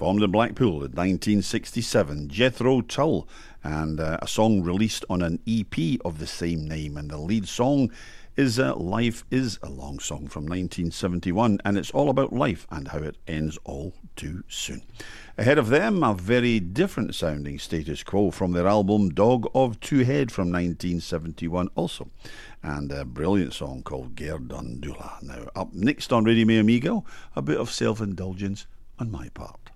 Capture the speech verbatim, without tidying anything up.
Formed in Blackpool in nineteen sixty-seven, Jethro Tull, and uh, a song released on an E P of the same name. And the lead song is uh, Life is a Long Song from nineteen seventy-one, and it's all about life and how it ends all too soon. Ahead of them, a very different sounding Status Quo from their album Dog of Two Head from nineteen seventy-one also, and a brilliant song called Gerdundula. Now, up next on Radio Me Amigo, a bit of self-indulgence on my part.